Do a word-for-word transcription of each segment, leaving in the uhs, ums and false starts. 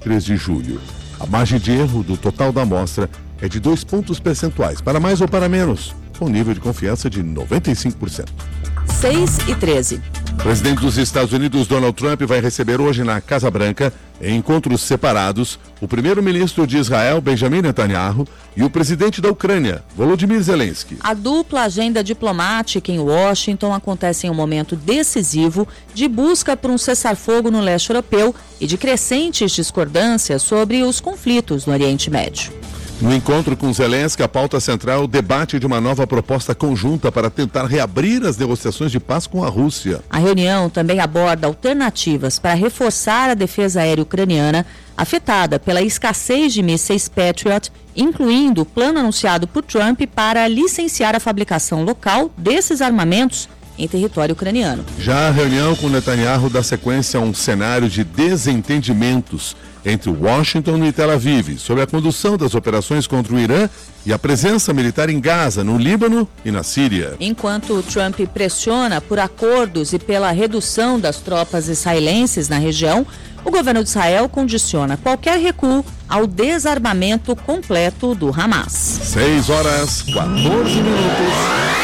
três de julho. A margem de erro do total da amostra é de dois pontos percentuais, para mais ou para menos, com nível de confiança de noventa e cinco por cento. seis e treze. O presidente dos Estados Unidos, Donald Trump, vai receber hoje na Casa Branca, em encontros separados, o primeiro-ministro de Israel, Benjamin Netanyahu, e o presidente da Ucrânia, Volodymyr Zelensky. A dupla agenda diplomática em Washington acontece em um momento decisivo de busca por um cessar-fogo no leste europeu e de crescentes discordâncias sobre os conflitos no Oriente Médio. No encontro com Zelensky, a pauta central é o debate de uma nova proposta conjunta para tentar reabrir as negociações de paz com a Rússia. A reunião também aborda alternativas para reforçar a defesa aérea ucraniana, afetada pela escassez de mísseis Patriot, incluindo o plano anunciado por Trump para licenciar a fabricação local desses armamentos em território ucraniano. Já a reunião com Netanyahu dá sequência a um cenário de desentendimentos entre Washington e Tel Aviv sobre a condução das operações contra o Irã e a presença militar em Gaza, no Líbano e na Síria. Enquanto Trump pressiona por acordos e pela redução das tropas israelenses na região, o governo de Israel condiciona qualquer recuo ao desarmamento completo do Hamas. seis horas, quatorze minutos.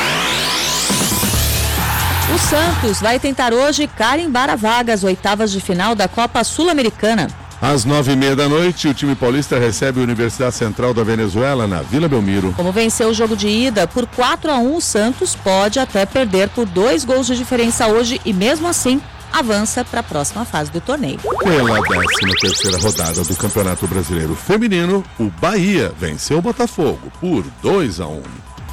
O Santos vai tentar hoje carimbar a vaga às oitavas de final da Copa Sul-Americana. Às nove e meia da noite, o time paulista recebe a Universidade Central da Venezuela na Vila Belmiro. Como venceu o jogo de ida por quatro a um, o Santos pode até perder por dois gols de diferença hoje e, mesmo assim, avança para a próxima fase do torneio. Pela décima terceira rodada do Campeonato Brasileiro Feminino, o Bahia venceu o Botafogo por dois a um.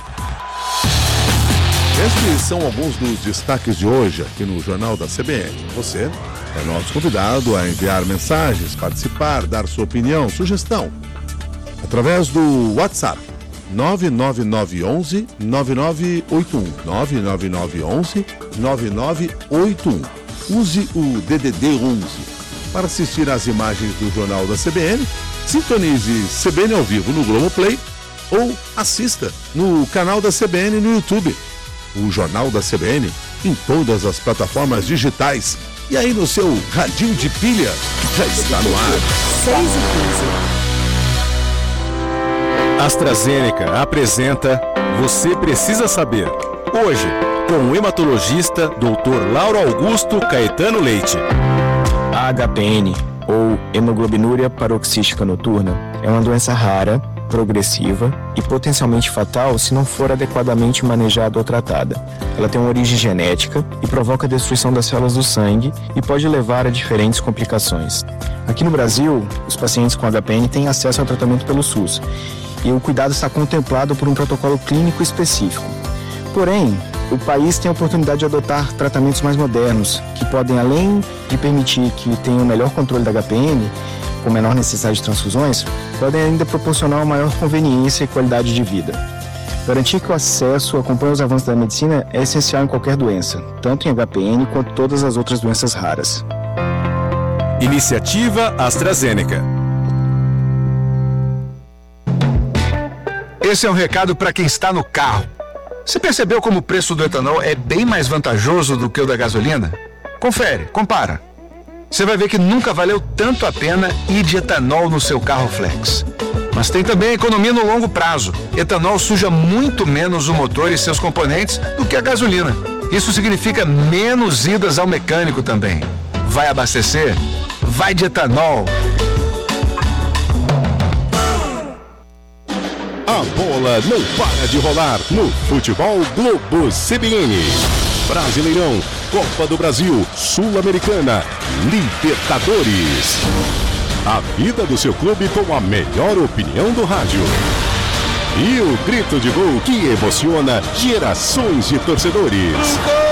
Estes são alguns dos destaques de hoje aqui no Jornal da C B N. Você é nosso convidado a enviar mensagens, participar, dar sua opinião, sugestão, através do WhatsApp nove nove nove um um nove nove oito um, nove nove nove um um nove nove oito um. Use o D D D onze. Para assistir às imagens do Jornal da C B N, sintonize C B N ao vivo no Globoplay ou assista no canal da C B N no YouTube. O Jornal da C B N em todas as plataformas digitais. E aí no seu radinho de pilha, já está no ar. seis e quinze. AstraZeneca apresenta Você Precisa Saber. Hoje, com o hematologista doutor Lauro Augusto Caetano Leite. A H P N, ou hemoglobinuria paroxística noturna, é uma doença rara, progressiva e potencialmente fatal se não for adequadamente manejada ou tratada. Ela tem uma origem genética e provoca a destruição das células do sangue e pode levar a diferentes complicações. Aqui no Brasil, os pacientes com H P N têm acesso ao tratamento pelo SUS e o cuidado está contemplado por um protocolo clínico específico. Porém, o país tem a oportunidade de adotar tratamentos mais modernos, que podem, além de permitir que tenha um melhor controle da H P N, com menor necessidade de transfusões, podem ainda proporcionar uma maior conveniência e qualidade de vida. Garantir que o acesso acompanhe os avanços da medicina é essencial em qualquer doença, tanto em H P N quanto todas as outras doenças raras. Iniciativa AstraZeneca. Esse é um recado para quem está no carro. Você percebeu como o preço do etanol é bem mais vantajoso do que o da gasolina? Confere, compara. Você vai ver que nunca valeu tanto a pena ir de etanol no seu carro flex. Mas tem também a economia no longo prazo. Etanol suja muito menos o motor e seus componentes do que a gasolina. Isso significa menos idas ao mecânico também. Vai abastecer? Vai de etanol. A bola não para de rolar no Futebol Globo C B N. Brasileirão, Copa do Brasil, Sul-Americana, Libertadores. A vida do seu clube com a melhor opinião do rádio. E o grito de gol que emociona gerações de torcedores.